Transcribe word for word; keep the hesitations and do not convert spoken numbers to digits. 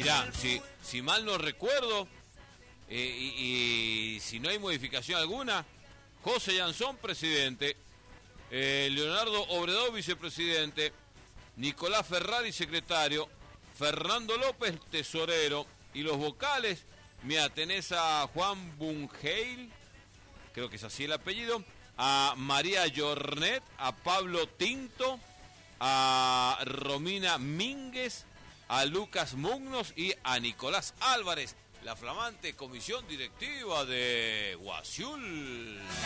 Mirá, si, si mal no recuerdo, eh, y, y si no hay modificación alguna, José Yansón, presidente, eh, Leonardo Obredor, vicepresidente, Nicolás Ferrari, secretario, Fernando López, tesorero, y los vocales, mira, tenés a Juan Bungeil, creo que es así el apellido, a María Jornet, a Pablo Tinto, a Romina Mínguez, a Lucas Mugnos y a Nicolás Álvarez, la flamante comisión directiva de Guasiul.